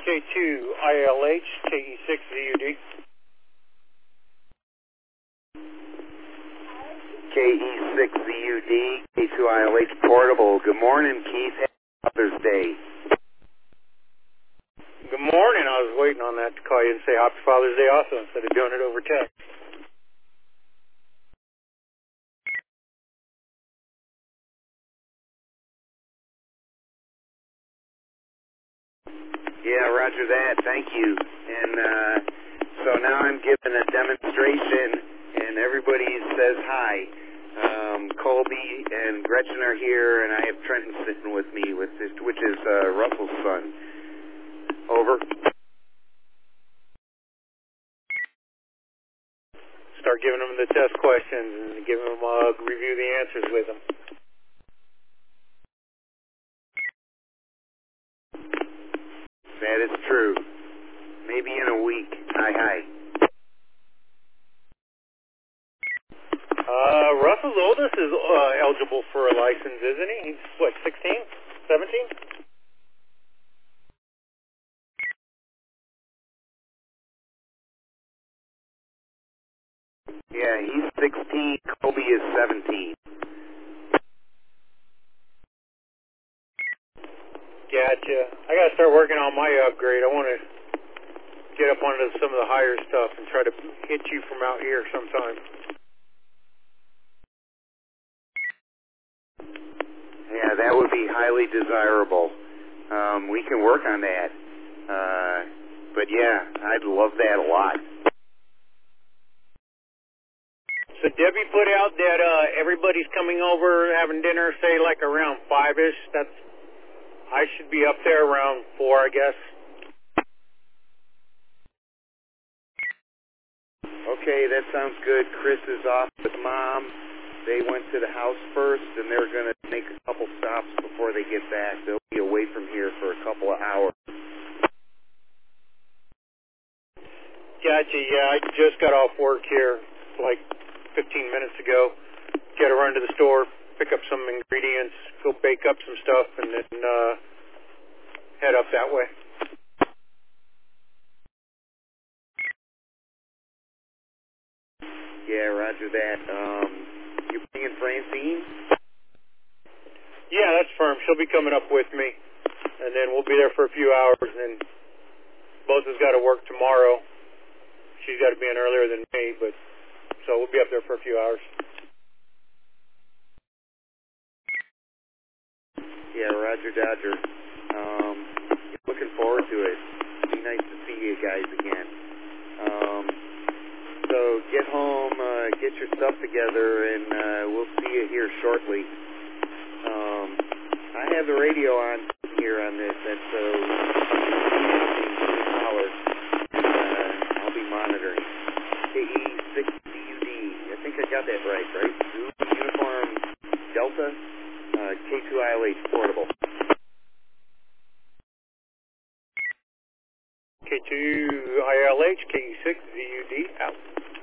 K2ILH, KE6ZUD. KE6ZUD, K2ILH Portable. Good morning, Keith. Happy Father's Day. Good morning. I was waiting on that to call you and say Happy Father's Day also instead of doing it over text. Yeah, roger that. Thank you. And so now I'm giving a demonstration, and everybody says hi. Colby and Gretchen are here, and I have Trenton sitting with me, which is Russell's son. Over. Start giving them the test questions and giving them review the answers with them. That is true. Maybe in a week. Hi. Russell's oldest is eligible for a license, isn't he? He's, what, 16? 17? Yeah, he's 16. Colby is 17. Gotcha. I got to start working on my upgrade. I want to get up onto some of the higher stuff and try to hit you from out here sometime. Yeah, that would be highly desirable. We can work on that. But yeah, I'd love that a lot. So Debbie put out that everybody's coming over, having dinner, say like around 5-ish. I should be up there around 4, I guess. Okay, that sounds good. Chris is off with Mom. They went to the house first, and they're going to make a couple stops before they get back. They'll be away from here for a couple of hours. Gotcha, yeah, I just got off work here like 15 minutes ago. Got to run to the store, pick up some ingredients, go bake up some stuff, and then head up that way. Yeah, roger that. You bringing Francine? Yeah, that's firm. She'll be coming up with me, and then we'll be there for a few hours, and then both of us got to work tomorrow. She's got to be in earlier than me, but so we'll be up there for a few hours. Yeah, roger, Dodger. Looking forward to it. Be nice to see you guys again. So get home, get your stuff together, and we'll see you here shortly. I have the radio on here on this. That's power, and I'll be monitoring. KE6ZUD. I think I got that right? Uniform Delta, K2ILH Portable. K2ILH, KE6ZUD out.